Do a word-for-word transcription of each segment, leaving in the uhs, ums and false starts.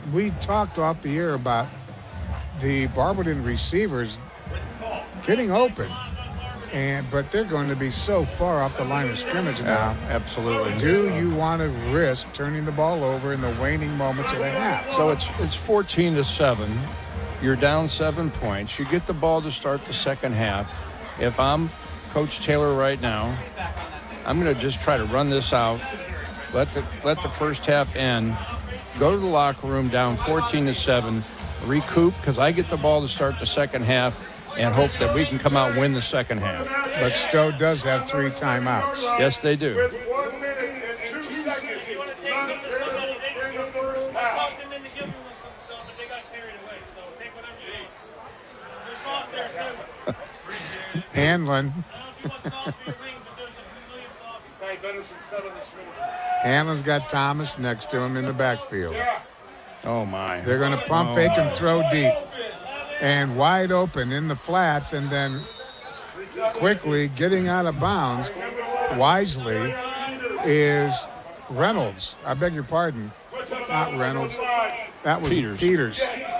we talked off the air about the Barberton receivers getting open, and but they're going to be so far off the line of scrimmage now. Yeah, absolutely. Do you want to risk turning the ball over in the waning moments of the half? So it's it's fourteen to seven. You're down seven points. You get the ball to start the second half. If I'm Coach Taylor right now, I'm going to just try to run this out. Let the let the first half end. Go to the locker room down fourteen to seven. Recoup, because I get the ball to start the second half and hope that we can come out and win the second half. But Stowe does have three timeouts. Yes, they do. With one minute and two seconds. Hanlon. Hanlon's got Thomas next to him in the backfield. Oh, my. They're going to pump oh, fake my. and throw deep. And wide open in the flats, and then quickly getting out of bounds wisely is Reynolds. I beg your pardon. Not Reynolds. That was Peters. Peters.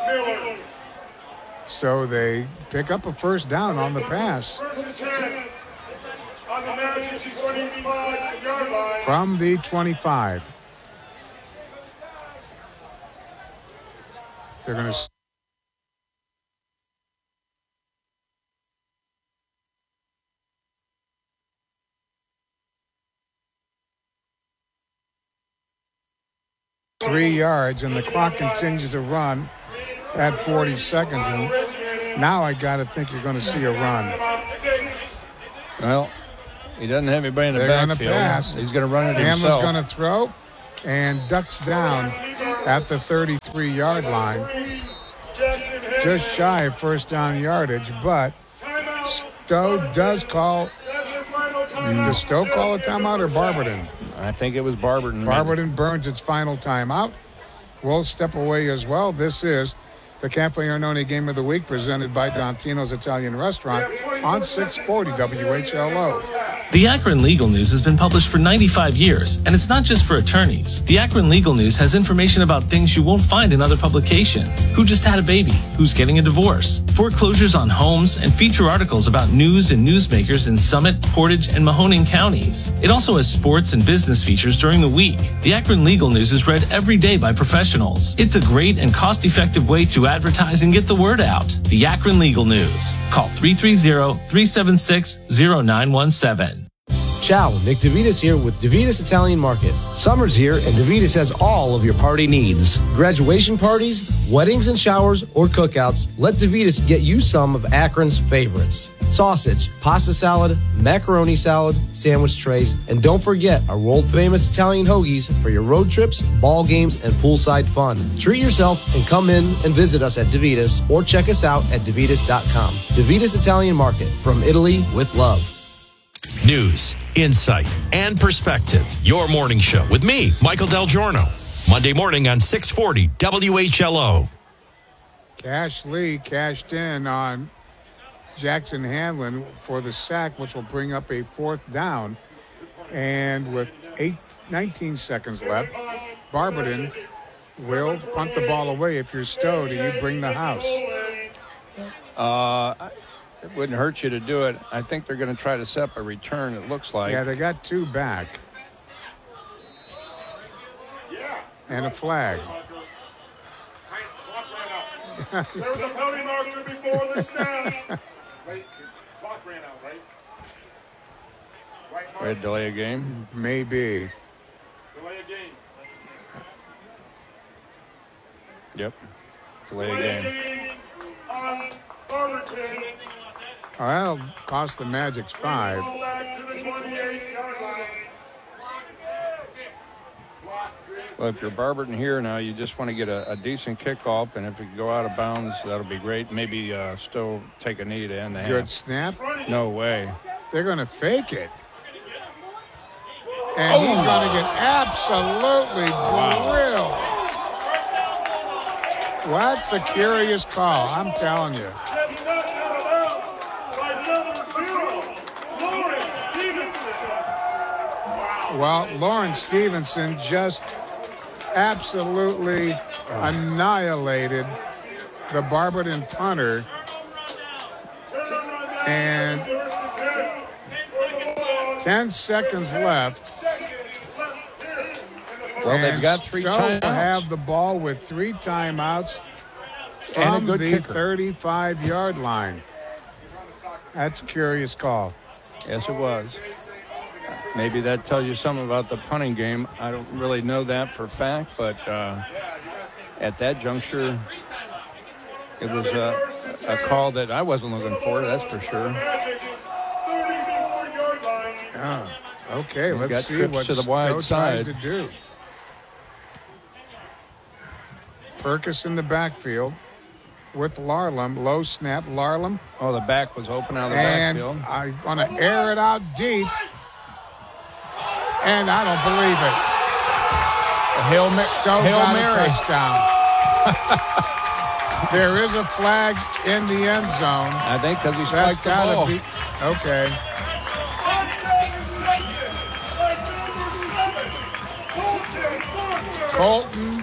So they pick up a first down on the pass. From the twenty-five. They're going to... Three yards, and the clock continues to run at forty seconds. And now I got to think you're going to see a run. Well, he doesn't have anybody in the They're backfield. They're going to pass. He's going to run it Hamlin's himself. going to throw and ducks down at the thirty-three-yard line. Just shy of first down yardage, but Stowe does call. Does Stowe call a timeout or Barberton? I think it was Barberton. Barberton burns its final timeout. We'll step away as well. This is the Cafe Arnone Game of the Week presented by Dontino's Italian Restaurant on six forty W H L O. The Akron Legal News has been published for ninety-five years, and it's not just for attorneys. The Akron Legal News has information about things you won't find in other publications. Who just had a baby? Who's getting a divorce? Foreclosures on homes, and feature articles about news and newsmakers in Summit, Portage, and Mahoning counties. It also has sports and business features during the week. The Akron Legal News is read every day by professionals. It's a great and cost-effective way to advertise and get the word out. The Akron Legal News. Call three three zero, three seven six, zero nine one seven. Ciao, Nick DeVitas here with DeVitas Italian Market. Summer's here and DeVitas has all of your party needs. Graduation parties, weddings and showers, or cookouts, let DeVitas get you some of Akron's favorites. Sausage, pasta salad, macaroni salad, sandwich trays, and don't forget our world-famous Italian hoagies for your road trips, ball games, and poolside fun. Treat yourself and come in and visit us at DeVitas or check us out at DeVitas dot com. DeVitas Italian Market, from Italy with love. News, insight, and perspective. Your morning show with me, Michael Del Giorno. Monday morning on six forty W H L O. Cash Lee cashed in on Jackson Hanlon for the sack, which will bring up a fourth down. And with eight, nineteen seconds left, Barberton will punt the ball away. If you're Stowe, do you bring the house? Uh, it wouldn't hurt you to do it. I think they're going to try to set up a return, it looks like. Yeah, they got two back. And a flag. There was a penalty marker before the snap. Wait, clock ran out, right? Right, Way to delay a game? Maybe. Delay a game. Yep. Delay a game. On Barberton. Oh, that'll cost the Magics five. Ball back to the twenty-eight-yard line. Well, if you're Barberton here now, you just want to get a, a decent kickoff, and if you go out of bounds, that'll be great. Maybe uh, still take a knee to end the half. Good snap. No way. They're going to fake it. And he's going to get absolutely drilled. Well, that's a curious call, I'm telling you. That's knocked out of bounds by number zero, Lawrence Stevenson. Wow. Well, Lawrence Stevenson just absolutely annihilated the Barberton punter. And ten seconds left. Well, they've got three Stowe timeouts. have the ball with three timeouts And a from good the kicker. thirty-five-yard line. That's a curious call. Yes, it was. Maybe that tells you something about the punting game. I don't really know that for a fact, but uh, at that juncture, it was a, a call that I wasn't looking for, that's for sure. Yeah. Okay, We've got let's see trips what to the wide Stowe tries side. to do. Perkis in the backfield with Larlam. Low snap, Larlam. Oh, the back was open out of the And backfield. I want to air it out deep. And I don't believe it. A Hail, Ma- Stowe Hail got Mary. a touchdown. There is a flag in the end zone. I think because he That's spiked the got ball. to be okay. Colton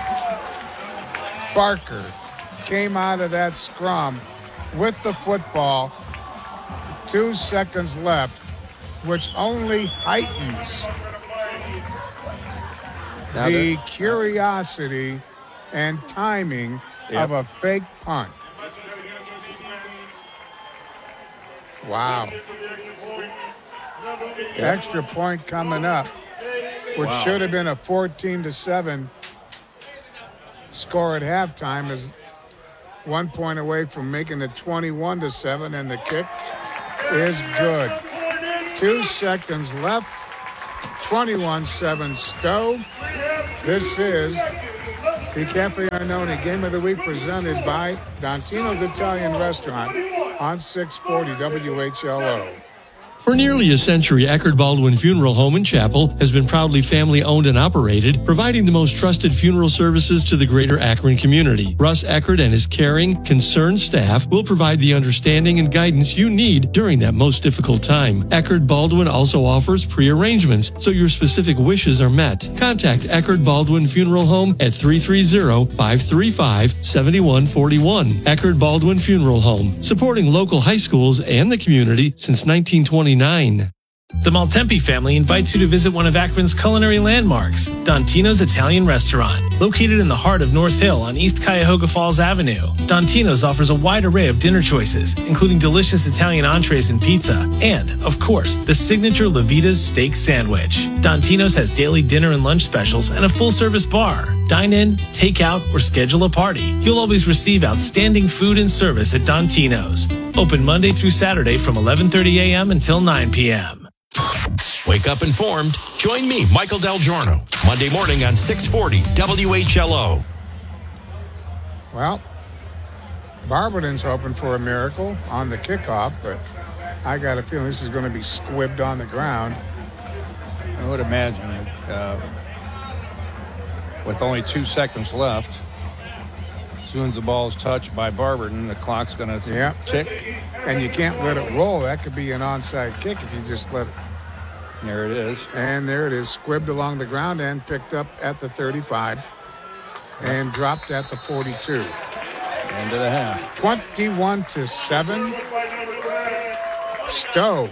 Barker came out of that scrum with the football. Two seconds left, which only heightens Now the that- curiosity and timing Yep. of a fake punt. Wow. Extra point coming up, which Wow. should have been a fourteen to seven score at halftime, is one point away from making it twenty-one to seven, and the kick is good. Two seconds left. twenty-one seven Stowe. This is the Cafe Arnone Game of the Week presented by Dontino's Italian Restaurant on six forty W H L O. For nearly a century, Eckerd Baldwin Funeral Home and Chapel has been proudly family owned and operated, providing the most trusted funeral services to the greater Akron community. Russ Eckerd and his caring, concerned staff will provide the understanding and guidance you need during that most difficult time. Eckerd Baldwin also offers pre-arrangements, so your specific wishes are met. Contact Eckerd Baldwin Funeral Home at three three zero, five three five, seven one four one. Eckerd Baldwin Funeral Home, supporting local high schools and the community since nineteen twenty-nine. The Maltempi family invites you to visit one of Akron's culinary landmarks, Dontino's Italian Restaurant. Located in the heart of North Hill on East Cuyahoga Falls Avenue, Dontino's offers a wide array of dinner choices, including delicious Italian entrees and pizza, and, of course, the signature La Vita's steak sandwich. Dontino's has daily dinner and lunch specials and a full-service bar. Dine in, take out, or schedule a party. You'll always receive outstanding food and service at Dontino's. Open Monday through Saturday from eleven thirty a.m. until nine p.m. Wake up informed. Join me, Michael Del Giorno, Monday morning on six forty W H L O. Well, Barberton's hoping for a miracle on the kickoff, but I got a feeling this is going to be squibbed on the ground. I would imagine it. Uh, with only two seconds left, as soon as the ball is touched by Barberton, the clock's going to Yeah. tick. And you can't let it roll. That could be an onside kick if you just let it. There it is. And there it is, squibbed along the ground and picked up at the thirty-five and dropped at the forty-two. End of the half. twenty-one to seven. Stowe.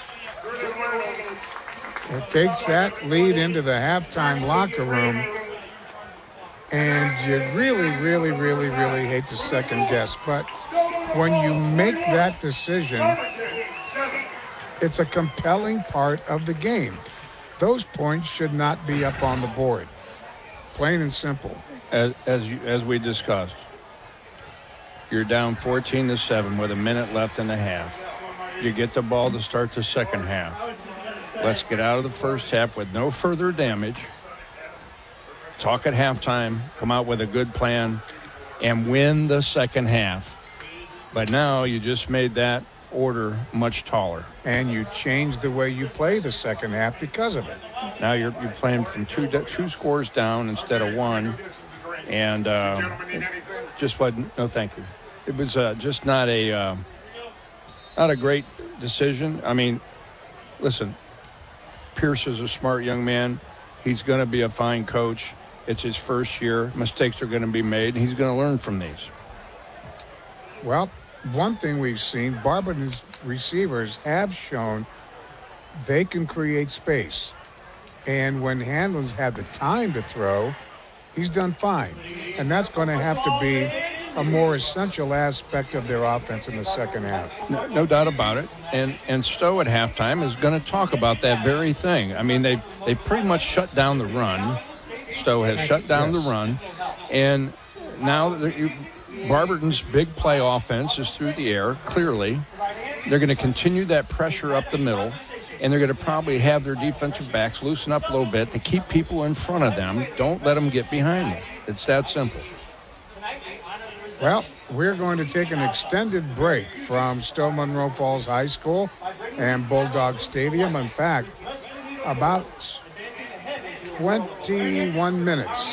It takes that lead into the halftime locker room. And you really, really, really, really hate to second guess. But when you make that decision, it's a compelling part of the game. Those points should not be up on the board. Plain and simple. As as, you, as we discussed, you're down fourteen to seven with a minute left in the half. You get the ball to start the second half. Let's get out of the first half with no further damage. Talk at halftime, come out with a good plan, and win the second half. But now you just made that order much taller. And you change the way you play the second half because of it. Now you're you're playing from two two scores down instead of one, and uh, just wasn't. No, thank you. It was uh, just not a uh, not a great decision. I mean, listen, Pierce is a smart young man. He's going to be a fine coach. It's his first year. Mistakes are going to be made, and he's going to learn from these. Well, one thing we've seen, Barberton's receivers have shown they can create space. And when Hanlon's had the time to throw, he's done fine. And that's going to have to be a more essential aspect of their offense in the second half. No, no doubt about it. And and Stowe at halftime is going to talk about that very thing. I mean, they they pretty much shut down the run. Stowe has shut down yes. the run. And now that you, Barberton's big play offense is through the air, clearly. They're going to continue that pressure up the middle, and they're going to probably have their defensive backs loosen up a little bit to keep people in front of them. Don't let them get behind them. It's that simple. Well, we're going to take an extended break from Stowe Munroe Falls High School and Bulldog Stadium. In fact, about twenty-one minutes,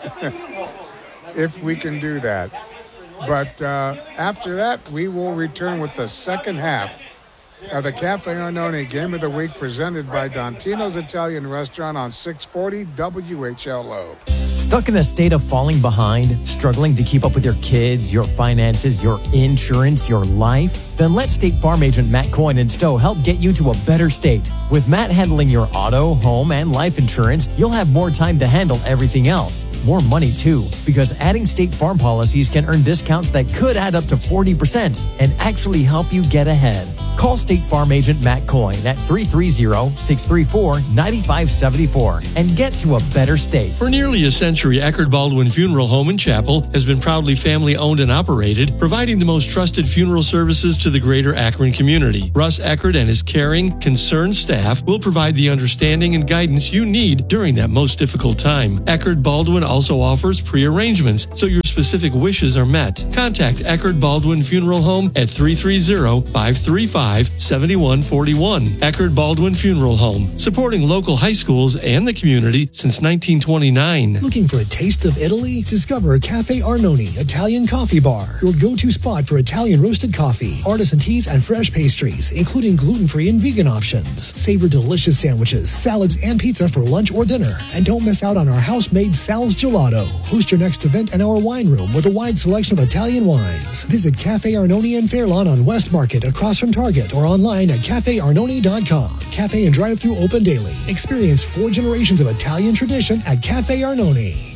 if we can do that. But uh, after that, we will return with the second half of the Cafe Arnone Game of the Week presented by Dontino's Italian Restaurant on six forty W H L O. Stuck in a state of falling behind, struggling to keep up with your kids, your finances, your insurance, your life? Then let State Farm agent Matt Coyne in Stowe help get you to a better state. With Matt handling your auto, home, and life insurance, you'll have more time to handle everything else. More money, too, because adding State Farm policies can earn discounts that could add up to forty percent and actually help you get ahead. Call State Farm agent Matt Coyne at three three zero, six three four, nine five seven four and get to a better state. For nearly a century, Eckerd Baldwin Funeral Home and Chapel has been proudly family-owned and operated, providing the most trusted funeral services to the greater Akron community. Russ Eckerd and his caring, concerned staff will provide the understanding and guidance you need during that most difficult time. Eckerd Baldwin also offers pre-arrangements, so your specific wishes are met. Contact Eckerd Baldwin Funeral Home at three three zero, five three five, seven one four one. Eckerd Baldwin Funeral Home, supporting local high schools and the community since nineteen twenty-nine. Looking for a taste of Italy? Discover Cafe Arnone Italian Coffee Bar, your go-to spot for Italian roasted coffee, artisan teas, and fresh pastries, including gluten-free and vegan options. Savor delicious sandwiches, salads, and pizza for lunch or dinner. And don't miss out on our house-made Sal's Gelato. Host your next event in our wine room with a wide selection of Italian wines. Visit Cafe Arnone in Fairlawn on West Market across from Target or online at cafe arnone dot com. Cafe and drive-thru open daily. Experience four generations of Italian tradition at Cafe Arnone.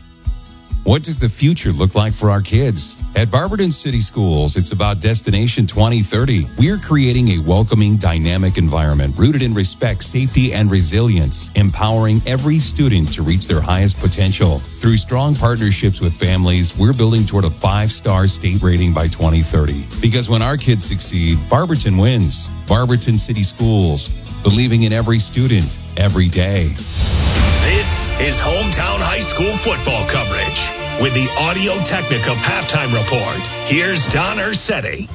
What does the future look like for our kids? At Barberton City Schools, it's about Destination twenty thirty. We're creating a welcoming, dynamic environment rooted in respect, safety, and resilience, empowering every student to reach their highest potential. Through strong partnerships with families, we're building toward a five-star state rating by twenty thirty. Because when our kids succeed, Barberton wins. Barberton City Schools, believing in every student, every day. This is Hometown High School football coverage with the Audio Technica halftime report. Here's Don Ursetti.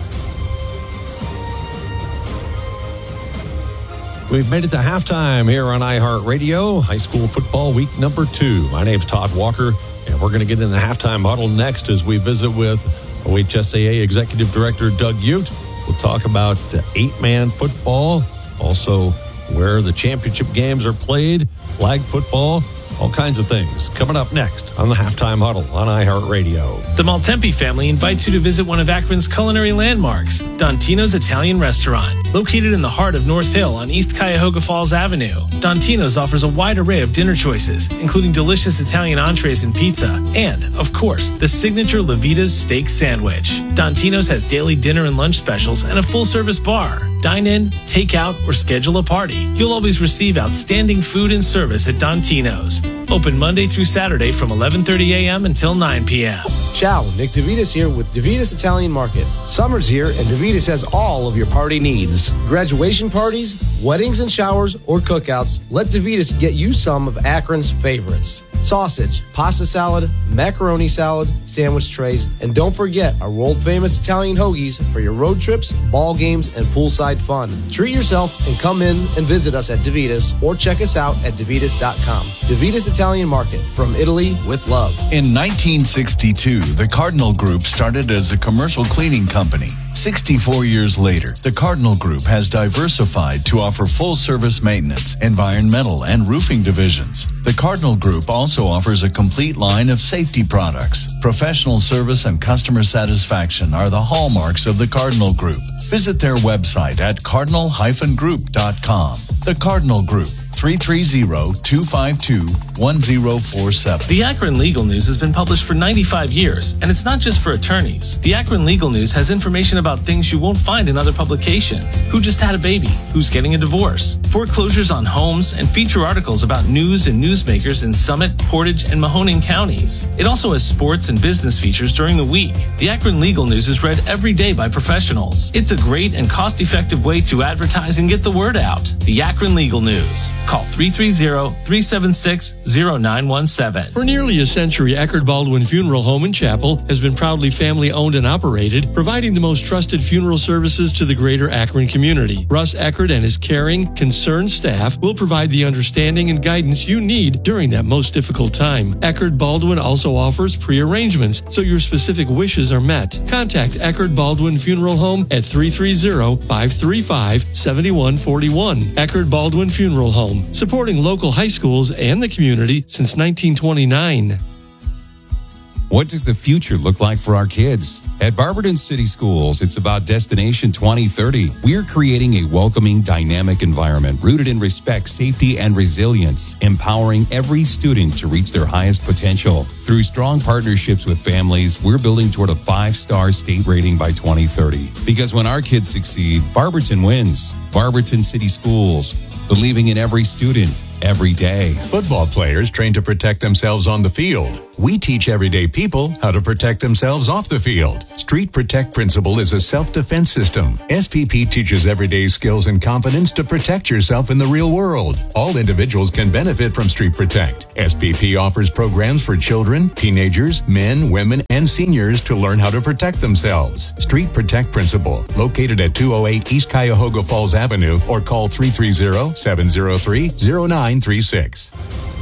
We've made it to halftime here on iHeartRadio, high school football week number two. My name's Todd Walker, and we're going to get in the halftime huddle next as we visit with O H S A A Executive Director Doug Ute. We'll talk about eight-man football, also where the championship games are played, flag football, all kinds of things. Coming up next on the Halftime Huddle on iHeartRadio. The Maltempi family invites you to visit one of Akron's culinary landmarks, Dontino's Italian Restaurant. Located in the heart of North Hill on East Cuyahoga Falls Avenue, Dontino's offers a wide array of dinner choices, including delicious Italian entrees and pizza, and, of course, the signature Levita's steak sandwich. Dontino's has daily dinner and lunch specials and a full-service bar. Dine in, take out, or schedule a party. You'll always receive outstanding food and service at Dontino's. Open Monday through Saturday from eleven thirty a.m. until nine p.m. Ciao, Nick DeVitas here with DeVitas Italian Market. Summer's here and DeVitas has all of your party needs. Graduation parties, weddings and showers, or cookouts, let DeVitas get you some of Akron's favorites. Sausage, pasta salad, macaroni salad, sandwich trays, and don't forget our world-famous Italian hoagies for your road trips, ball games, and poolside fun. Treat yourself and come in and visit us at DeVitas or check us out at DeVitas dot com. DeVitas Italian Market, from Italy with love. In nineteen sixty-two, the Cardinal Group started as a commercial cleaning company. sixty-four years later, the Cardinal Group has diversified to offer full-service maintenance, environmental, and roofing divisions. The Cardinal Group also offers a complete line of safety products. Professional service and customer satisfaction are the hallmarks of the Cardinal Group. Visit their website at cardinal dash group dot com. The Cardinal Group, three three zero, two five two, one zero four seven. The Akron Legal News has been published for ninety-five years, and it's not just for attorneys. The Akron Legal News has information about things you won't find in other publications. Who just had a baby? Who's getting a divorce? Foreclosures on homes, and feature articles about news and newsmakers in Summit, Portage, and Mahoning counties. It also has sports and business features during the week. The Akron Legal News is read every day by professionals. It's a great and cost-effective way to advertise and get the word out. The Akron Legal News. Call three three zero, three seven six, zero nine one seven. For nearly a century, Eckerd Baldwin Funeral Home and Chapel has been proudly family-owned and operated, providing the most trusted funeral services to the greater Akron community. Russ Eckerd and his caring, concerned staff will provide the understanding and guidance you need during that most difficult time. Eckerd Baldwin also offers pre-arrangements, so your specific wishes are met. Contact Eckerd Baldwin Funeral Home at three three zero, five three five, seven one four one. Eckerd Baldwin Funeral Home, supporting local high schools and the community since nineteen twenty-nine. What does the future look like for our kids? At Barberton City Schools, it's about Destination twenty thirty. We're creating a welcoming, dynamic environment rooted in respect, safety, and resilience, empowering every student to reach their highest potential. Through strong partnerships with families, we're building toward a five-star state rating by twenty thirty. Because when our kids succeed, Barberton wins. Barberton City Schools, believing in every student, every day. Football players train to protect themselves on the field. We teach everyday people how to protect themselves off the field. Street Protect Principle is a self-defense system. S P P teaches everyday skills and confidence to protect yourself in the real world. All individuals can benefit from Street Protect. S P P offers programs for children, teenagers, men, women, and seniors to learn how to protect themselves. Street Protect Principle, located at two oh eight East Cuyahoga Falls Avenue, or call three three zero, seven zero three, zero nine three six.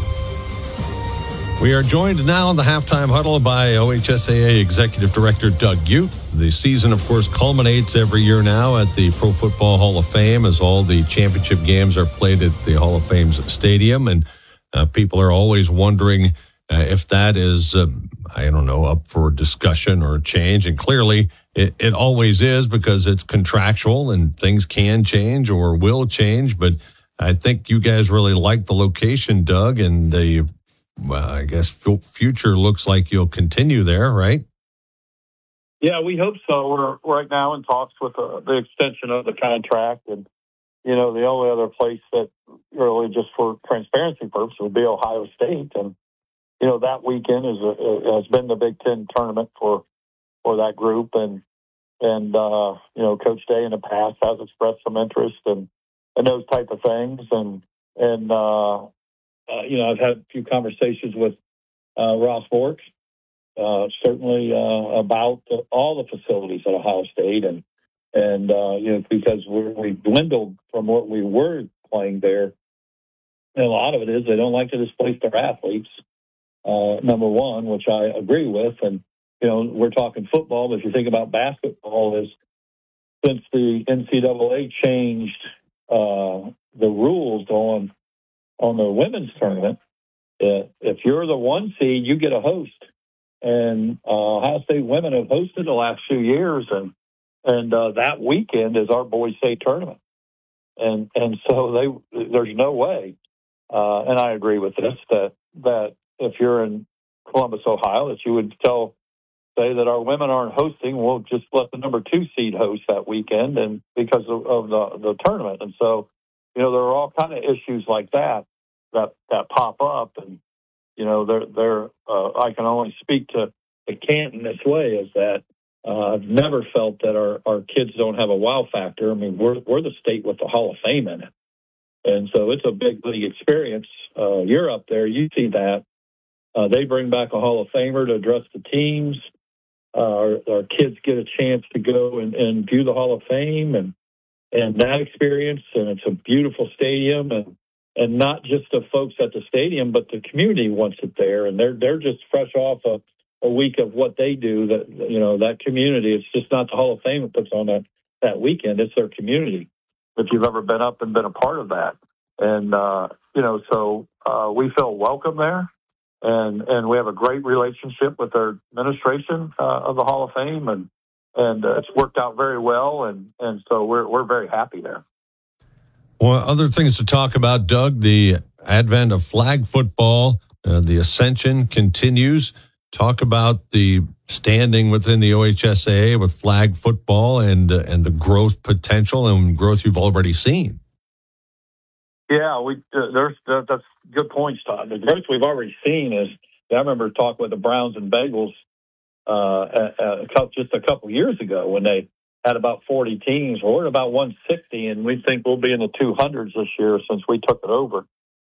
We are joined now in the halftime huddle by O H S A A Executive Director Doug Ute. The season, of course, culminates every year now at the Pro Football Hall of Fame as all the championship games are played at the Hall of Fame's stadium. And uh, people are always wondering uh, if that is, uh, I don't know, up for discussion or change. And clearly it, it always is, because it's contractual and things can change or will change. But I think you guys really like the location, Doug, and the Well, I guess future looks like you'll continue there, right? Yeah, we hope so. We're right now in talks with uh, the extension of the contract. And, you know, the only other place that really, just for transparency purposes, would be Ohio State. And, you know, that weekend is a, has been the Big Ten tournament for, for that group. And, and uh, you know, Coach Day in the past has expressed some interest in, in those type of things. And, and, uh, Uh, you know, I've had a few conversations with uh, Ross Bork, uh, certainly uh, about the, all the facilities at Ohio State, and and uh, you know, because we're, we've dwindled from what we were playing there. And a lot of it is they don't like to displace their athletes. Uh, number one, which I agree with, and you know, we're talking football, but if you think about basketball, is since the N C double A changed uh, the rules on. on the women's tournament, uh, if you're the one seed, you get a host. And uh, Ohio State women have hosted the last few years, and and uh, that weekend is our boys' state tournament. And and so they there's no way, uh, and I agree with this, that that if you're in Columbus, Ohio, that you would tell say that our women aren't hosting, we'll just let the number two seed host that weekend, and because of, of the the tournament. And so, you know, there are all kind of issues like that that that pop up, and you know, they're they're. Uh, I can only speak to, to Canton this way, is that uh, I've never felt that our, our kids don't have a wow factor. I mean, we're we're the state with the Hall of Fame in it, and so it's a big league experience. Uh, you're up there, you see that. Uh, they bring back a Hall of Famer to address the teams. Uh, our, our kids get a chance to go and, and view the Hall of Fame, and and that experience, and it's a beautiful stadium, and. And not just the folks at the stadium, but the community wants it there. And they're they're just fresh off a, a week of what they do, that, you know, that community. It's just not the Hall of Fame that puts on that, that weekend. It's their community. If you've ever been up and been a part of that. And, uh, you know, so uh, we feel welcome there. And, and we have a great relationship with their administration uh, of the Hall of Fame. And, and uh, it's worked out very well. And, and so we're, we're very happy there. Well, other things to talk about, Doug, the advent of flag football, uh, the ascension continues. Talk about the standing within the O H S A A with flag football and uh, and the growth potential and growth you've already seen. Yeah, we uh, there's uh, that's good points, Todd. The growth we've already seen is. I remember talking with the Browns and Bengals uh, a, a couple, just a couple years ago when they had about forty teams. We're at about one sixty, and we think we'll be in the two hundreds this year since we took it over.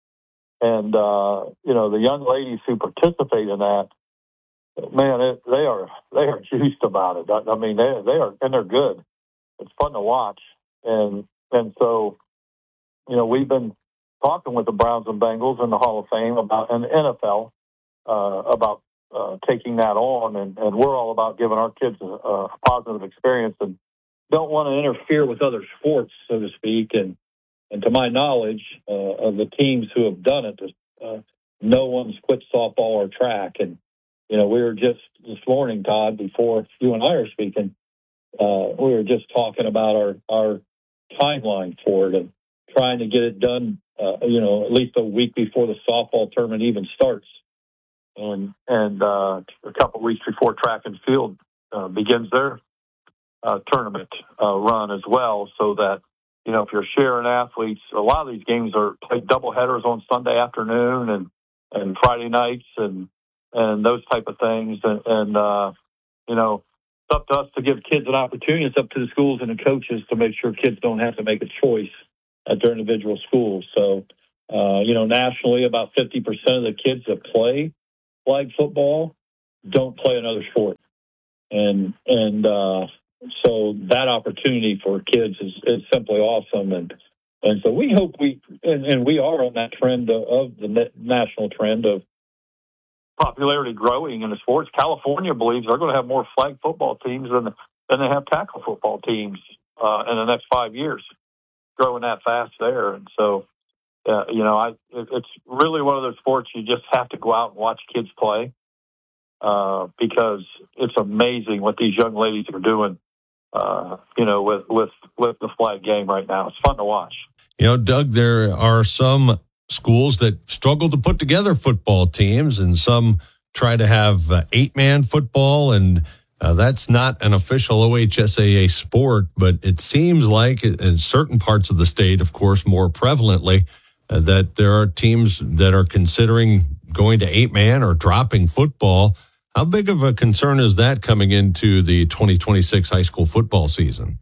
And uh, you know, the young ladies who participate in that. Man, it, they are they are juiced about it. I, I mean, they they are, and they're good. It's fun to watch, and and so, you know, we've been talking with the Browns and Bengals in the Hall of Fame about and the N F L uh, about uh, taking that on, and, and we're all about giving our kids a, a positive experience and don't want to interfere with other sports, so to speak. And and to my knowledge, uh, of the teams who have done it, uh, no one's quit softball or track. And you know, we were just this morning, Todd, before you and I are speaking, uh, we were just talking about our, our timeline for it and trying to get it done, uh, you know, at least a week before the softball tournament even starts. And, and uh, a couple of weeks before track and field uh, begins their uh, tournament uh, run as well, so that, you know, if you're sharing athletes, a lot of these games are played double headers on Sunday afternoon and, and Friday nights and, and those type of things. And, and uh, you know, it's up to us to give kids an opportunity. It's up to the schools and the coaches to make sure kids don't have to make a choice at their individual schools. So, uh, you know, nationally, about fifty percent of the kids that play flag football don't play another sport. And, and uh, so that opportunity for kids is, is simply awesome. And, and so we hope we, and, and we are on that trend of, of the national trend of popularity growing in the sports. California believes they're going to have more flag football teams than than they have tackle football teams uh, in the next five years. Growing that fast there, and so uh, you know, I it, it's really one of those sports you just have to go out and watch kids play uh, because it's amazing what these young ladies are doing. Uh, you know, with with with the flag game right now, it's fun to watch. You know, Doug, there are some schools that struggle to put together football teams, and some try to have uh, eight-man football, and uh, that's not an official O H S A A sport, but it seems like in certain parts of the state, of course, more prevalently, uh, that there are teams that are considering going to eight-man or dropping football. How big of a concern is that coming into the twenty twenty-six high school football season?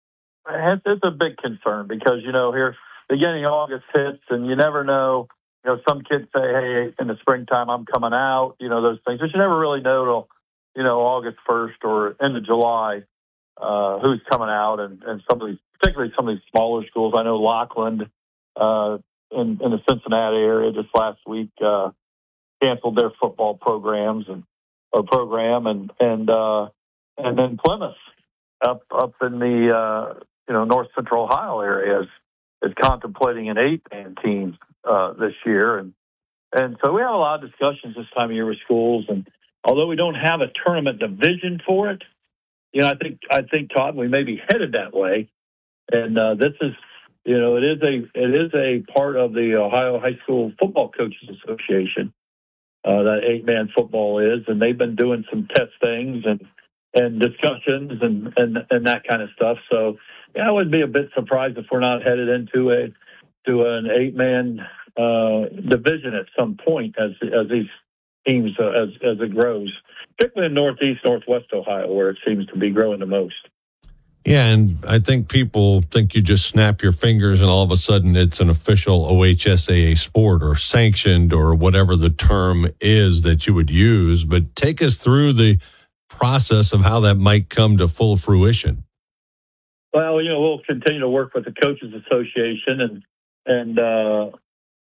It's a big concern because, you know, here beginning of August hits, and you never know. You know, some kids say, "Hey, in the springtime, I'm coming out." You know, those things, but you never really know till, you know, August first or end of July uh, who's coming out, and, and some of these, particularly some of these smaller schools. I know Lockland uh, in, in the Cincinnati area just last week uh, canceled their football programs and or program, and and uh, and then Plymouth up up in the uh, you know North Central Ohio areas is contemplating an eight-man team uh, this year. And and so we have a lot of discussions this time of year with schools. And although we don't have a tournament division for it, you know, I think, I think Todd, we may be headed that way. And uh, this is, you know, it is a it is a part of the Ohio High School Football Coaches Association, uh, that eight-man football is. And they've been doing some test things and, and discussions and, and, and that kind of stuff. So, yeah, I would be a bit surprised if we're not headed into a to an eight-man uh, division at some point as as these teams uh, as as it grows, particularly in Northeast, Northwest Ohio, where it seems to be growing the most. Yeah, and I think people think you just snap your fingers and all of a sudden it's an official O H S A A sport or sanctioned or whatever the term is that you would use. But take us through the process of how that might come to full fruition. Well, you know, we'll continue to work with the Coaches Association and, and uh,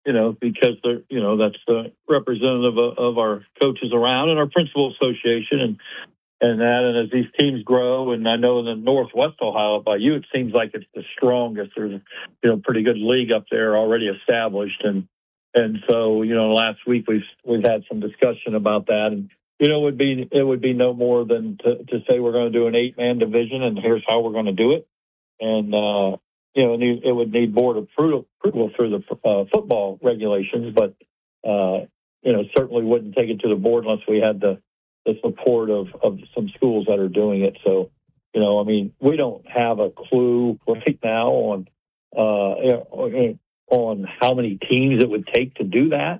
you know, because they're, you know, that's the representative of, of our coaches around and our principal association and, and that. And as these teams grow, and I know in the Northwest Ohio by you, it seems like it's the strongest. There's a, you know, pretty good league up there already established. And, and so, you know, last week we've, we've had some discussion about that. And, you know, it would be, it would be no more than to, to say we're going to do an eight man division and here's how we're going to do it. And, uh, you know, it would need board approval through the uh, football regulations, but, uh, you know, certainly wouldn't take it to the board unless we had the, the support of, of some schools that are doing it. So, you know, I mean, we don't have a clue right now on, uh, on how many teams it would take to do that.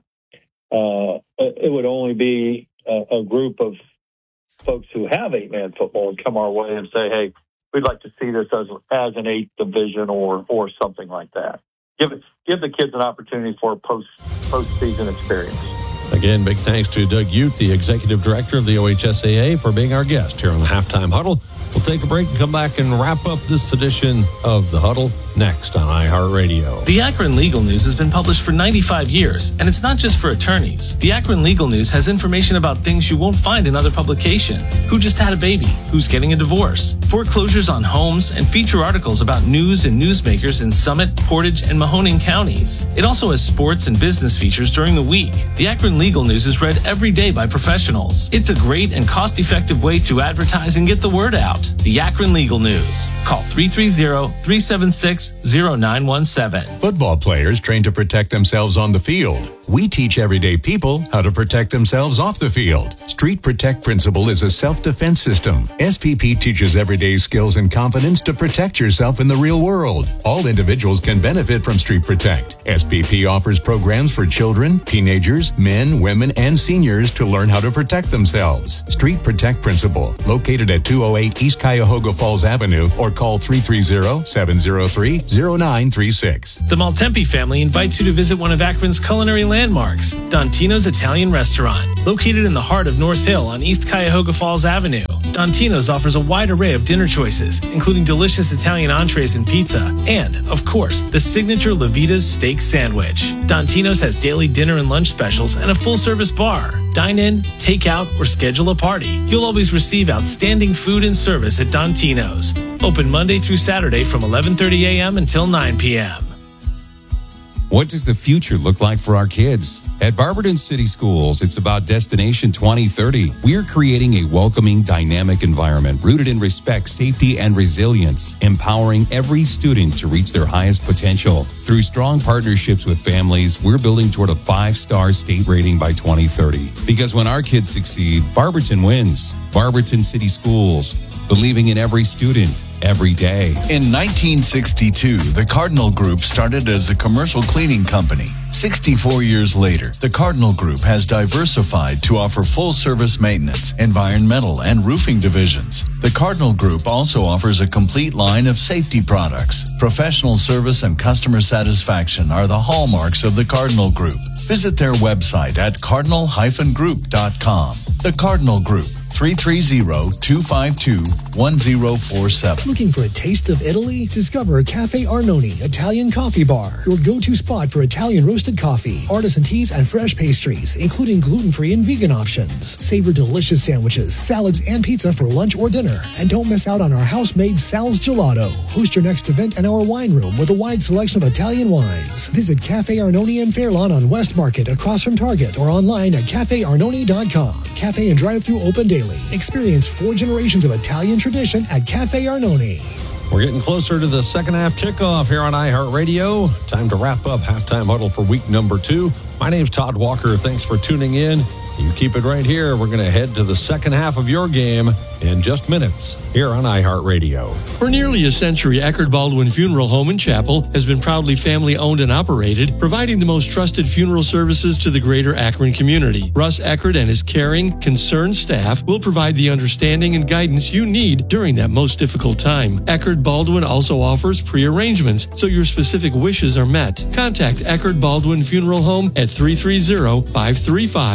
Uh, it would only be a, a group of folks who have eight-man football would come our way and say, hey, we'd like to see this as as an eighth division or or something like that. Give it, give the kids an opportunity for a post postseason experience. Again, big thanks to Doug Ute, the executive director of the O H S A A, for being our guest here on the Halftime Huddle. We'll take a break and come back and wrap up this edition of The Huddle next on iHeartRadio. The Akron Legal News has been published for ninety-five years, and it's not just for attorneys. The Akron Legal News has information about things you won't find in other publications. Who just had a baby? Who's getting a divorce? Foreclosures on homes, and feature articles about news and newsmakers in Summit, Portage, and Mahoning counties. It also has sports and business features during the week. The Akron Legal News is read every day by professionals. It's a great and cost-effective way to advertise and get the word out. The Akron Legal News. Call three three zero, three seven six, zero nine one seven. Football players train to protect themselves on the field. We teach everyday people how to protect themselves off the field. Street Protect Principle is a self-defense system. S P P teaches everyday skills and confidence to protect yourself in the real world. All individuals can benefit from Street Protect. S P P offers programs for children, teenagers, men, women, and seniors to learn how to protect themselves. Street Protect Principle, located at two oh eight East Cuyahoga Falls Avenue, or call three three zero, seven zero three, zero nine three six. The Maltempi family invites you to visit one of Akron's culinary landmarks, Dontino's Italian Restaurant. Located in the heart of North Hill on East Cuyahoga Falls Avenue, Dontino's offers a wide array of dinner choices, including delicious Italian entrees and pizza, and, of course, the signature Levita's steak sandwich. Dontino's has daily dinner and lunch specials and a full-service bar. Dine in, take out, or schedule a party. You'll always receive outstanding food and service at Dontino's. Open Monday through Saturday from eleven thirty a.m. until nine p.m. What does the future look like for our kids? At Barberton City Schools, it's about Destination twenty thirty. We're creating a welcoming, dynamic environment rooted in respect, safety, and resilience, empowering every student to reach their highest potential. Through strong partnerships with families, we're building toward a five-star state rating by twenty thirty. Because when our kids succeed, Barberton wins. Barberton City Schools, believing in every student, every day. In nineteen sixty-two, the Cardinal Group started as a commercial cleaning company. sixty-four years later, the Cardinal Group has diversified to offer full-service maintenance, environmental, and roofing divisions. The Cardinal Group also offers a complete line of safety products. Professional service and customer satisfaction are the hallmarks of the Cardinal Group. Visit their website at cardinal dash group dot com. The Cardinal Group, three three zero, two five two, one zero four seven. Looking for a taste of Italy? Discover Cafe Arnone Italian Coffee Bar, your go-to spot for Italian roasted coffee, artisan teas, and fresh pastries, including gluten-free and vegan options. Savor delicious sandwiches, salads, and pizza for lunch or dinner. And don't miss out on our house-made Sal's Gelato. Host your next event in our wine room with a wide selection of Italian wines. Visit Cafe Arnone in Fairlawn on West Market across from Target or online at cafe arnone dot com. Cafe and drive-thru open daily. Experience four generations of Italian tradition at Cafe Arnone. We're getting closer to the second half kickoff here on iHeartRadio. Time to wrap up Halftime Huddle for week number two. My name's Todd Walker. Thanks for tuning in. You keep it right here. We're going to head to the second half of your game in just minutes here on iHeartRadio. For nearly a century, Eckerd Baldwin Funeral Home and Chapel has been proudly family-owned and operated, providing the most trusted funeral services to the greater Akron community. Russ Eckerd and his caring, concerned staff will provide the understanding and guidance you need during that most difficult time. Eckerd Baldwin also offers pre-arrangements, so your specific wishes are met. Contact Eckerd Baldwin Funeral Home at three three zero, five three five, seven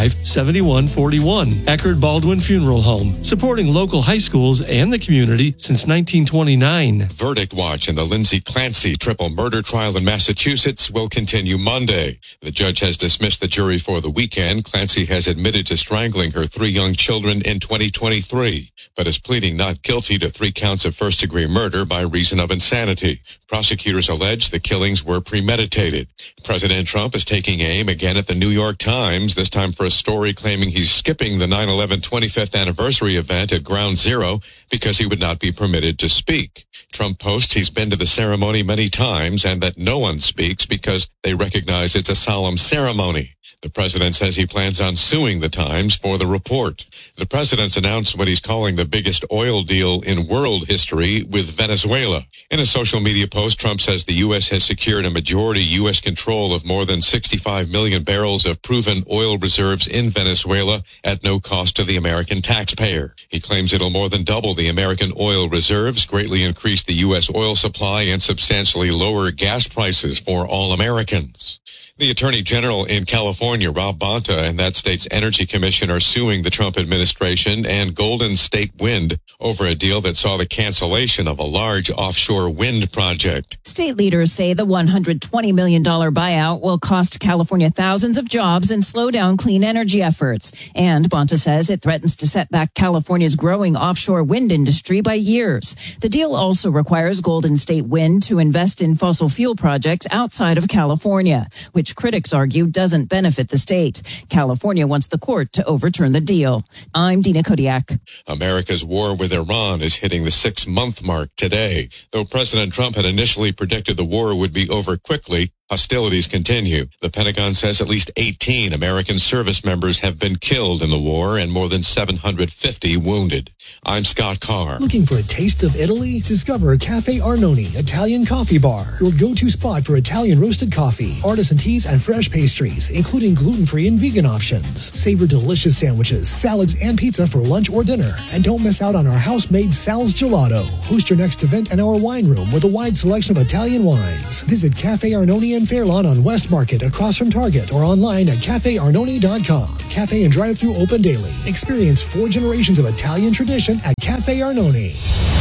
seventy-one forty-one. Eckerd Baldwin Funeral Home, supporting local high schools and the community since nineteen twenty-nine. Verdict watch in the Lindsay Clancy triple murder trial in Massachusetts will continue Monday. The judge has dismissed the jury for the weekend. Clancy has admitted to strangling her three young children in twenty twenty-three, but is pleading not guilty to three counts of first-degree murder by reason of insanity. Prosecutors allege the killings were premeditated. President Trump is taking aim again at the New York Times, this time for a story claiming he's skipping the nine eleven twenty-fifth anniversary event at Ground Zero because he would not be permitted to speak. Trump posts he's been to the ceremony many times and that no one speaks because they recognize it's a solemn ceremony. The president says he plans on suing the Times for the report. The president's announced what he's calling the biggest oil deal in world history with Venezuela. In a social media post, Trump says the U S has secured a majority U S control of more than sixty-five million barrels of proven oil reserves in Venezuela at no cost to the American taxpayer. He claims it'll more than double the American oil reserves, greatly increase the U S oil supply, and substantially lower gas prices for all Americans. The Attorney General in California, Rob Bonta, and that state's Energy Commission are suing the Trump administration and Golden State Wind over a deal that saw the cancellation of a large offshore wind project. State leaders say the one hundred twenty million dollars buyout will cost California thousands of jobs and slow down clean energy efforts. And Bonta says it threatens to set back California's growing offshore wind industry by years. The deal also requires Golden State Wind to invest in fossil fuel projects outside of California, which critics argue doesn't benefit the state. California wants the court to overturn the deal. I'm Dina Kodiak. America's war with Iran is hitting the six-month mark today. Though President Trump had initially predicted the war would be over quickly, hostilities continue. The Pentagon says at least eighteen American service members have been killed in the war and more than seven hundred fifty wounded. I'm Scott Carr. Looking for a taste of Italy? Discover Cafe Arnone Italian Coffee Bar, your go-to spot for Italian roasted coffee, artisan teas, and fresh pastries, including gluten-free and vegan options. Savor delicious sandwiches, salads, and pizza for lunch or dinner. And don't miss out on our house-made Sal's Gelato. Host your next event in our wine room with a wide selection of Italian wines. Visit Cafe Arnone in Fairlawn on West Market across from Target or online at cafe arnone dot com. Cafe and drive-thru open daily. Experience four generations of Italian tradition at Cafe Arnone.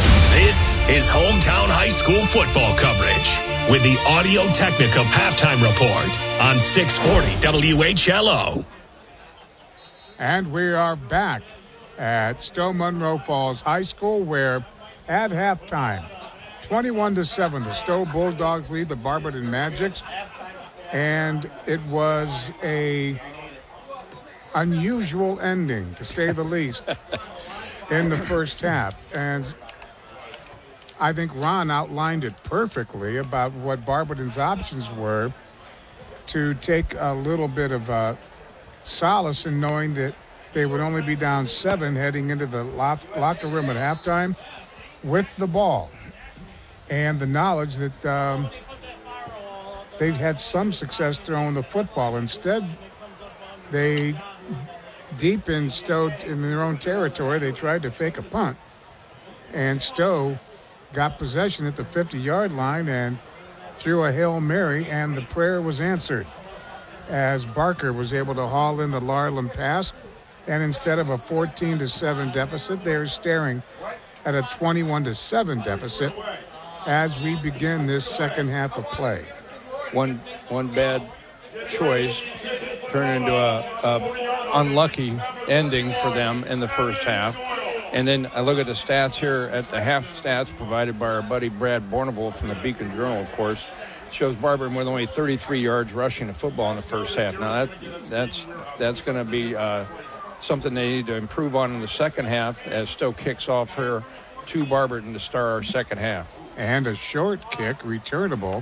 This is hometown high school football coverage with the Audio Technica halftime report on six forty W H L O. And we are back at Stowe Munroe Falls High School, where at halftime, twenty-one to seven, the Stowe Bulldogs lead the Barberton Magics, and it was a unusual ending, to say the least, in the first half. And I think Ron outlined it perfectly about what Barberton's options were to take a little bit of uh, solace in knowing that they would only be down seven heading into the locker room at halftime with the ball, and the knowledge that um, they've had some success throwing the football. Instead, they, deep in Stowe, in their own territory, they tried to fake a punt, and Stowe got possession at the fifty-yard line and threw a Hail Mary, and the prayer was answered as Barker was able to haul in the Larlin pass, and instead of a fourteen to seven deficit, they're staring at a twenty-one to seven deficit as we begin this second half of play. One one bad choice turned into a, a unlucky ending for them in the first half. And then I look at the stats here at the half stats provided by our buddy Brad Borneville from the Beacon Journal, of course. Shows Barberton with only thirty-three yards rushing the football in the first half. Now that that's that's going to be uh, something they need to improve on in the second half as Stowe kicks off here to Barberton to start our second half. And a short kick, returnable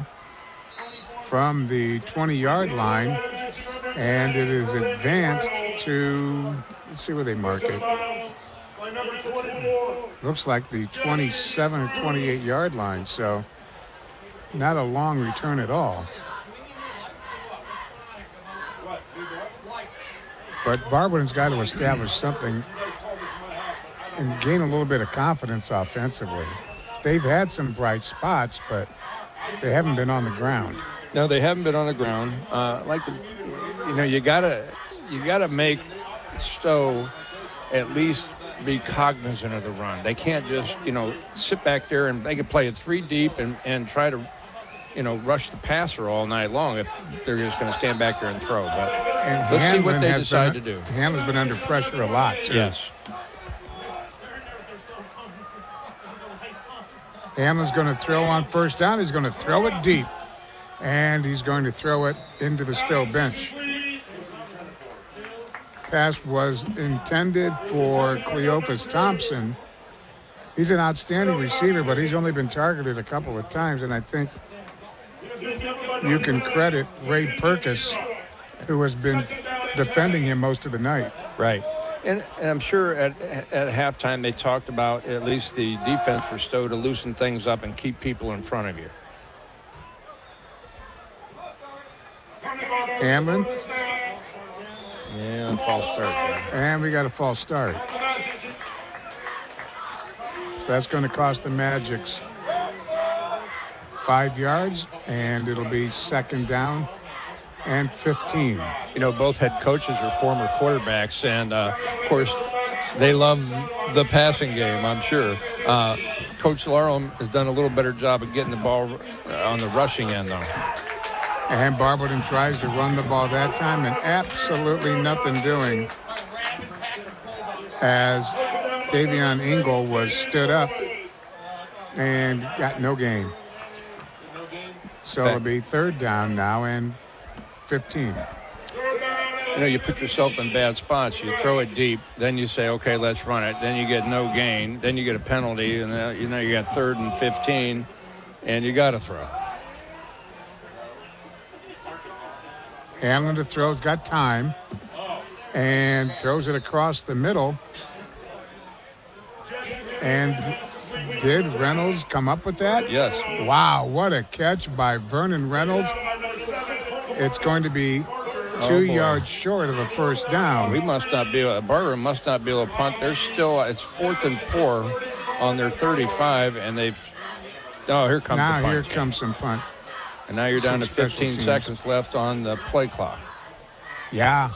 from the twenty-yard line, and it is advanced to, let's see where they mark it. Looks like the twenty-seven or twenty-eight-yard line, so not a long return at all. But Barberton's got to establish something and gain a little bit of confidence offensively. They've had some bright spots, but they haven't been on the ground. No, they haven't been on the ground. Uh, like the, you know, you gotta, you gotta make Stowe at least be cognizant of the run. They can't just, you know, sit back there and they can play it three deep and, and try to, you know, rush the passer all night long if they're just going to stand back there and throw. But And let's see what Hanlon they has decide been, to do. Hanlon's been under pressure a lot, too. Yes. Hamlin's going to throw on first down. He's going to throw it deep. And he's going to throw it into the Stowe bench. Pass was intended for Cleophas Thompson. He's an outstanding receiver, but he's only been targeted a couple of times, and I think you can credit Ray Perkis, who has been defending him most of the night. Right. And, and I'm sure at, at halftime they talked about at least the defense for Stowe to loosen things up and keep people in front of you. Hamlin. Yeah, false start there. And we got a false start. So that's going to cost the Magics five yards, and it'll be second down and fifteen. You know, both head coaches are former quarterbacks, and, uh, of course, they love the passing game, I'm sure. Uh, Coach Larum has done a little better job of getting the ball on the rushing end, though. And Barberton tries to run the ball that time, and absolutely nothing doing as Davion Ingle was stood up and got no gain. So it'll be third down now and fifteen. You know, you put yourself in bad spots. You throw it deep, then you say, okay, let's run it. Then you get no gain. Then you get a penalty, and uh, you know you got third and fifteen, and you got to throw. Hamlin to throw, has got time, and throws it across the middle. And did Reynolds come up with that? Yes. Wow, what a catch by Vernon Reynolds. It's going to be Oh, two boy. yards short of a first down. We must not be able, Barber must not be able to punt. They're still, it's fourth and four on their thirty-five, and they've, oh, here comes now the punt. here comes some punt. And now you're down Some to special fifteen teams. seconds left on the play clock. Yeah.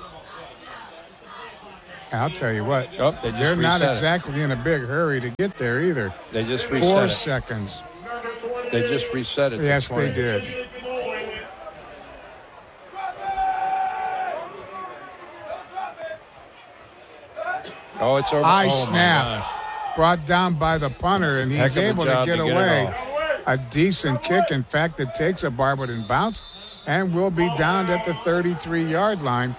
I'll tell you what. Oh, they just they're not reset it. exactly in a big hurry to get there either. They just reset Four it. seconds. They just reset it. to Yes, they twenty. did. Oh, it's over. High oh, my snap. gosh. Brought down by the punter, and Heck he's of a able to job get to get it away. off. A decent kick. In fact, it takes a Barberton bounce and will be down at the thirty-three-yard line.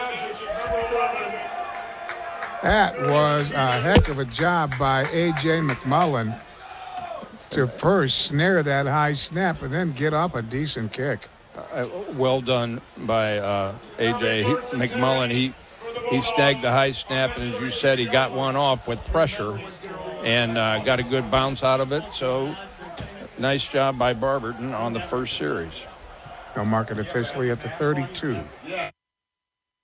That was a heck of a job by A J McMullen to first snare that high snap and then get up a decent kick. Uh, well done by uh, A J he, McMullen. He he snagged the high snap, and as you said, he got one off with pressure and uh, got a good bounce out of it. So nice job by Barberton on the first series. They'll mark it officially at the thirty-two.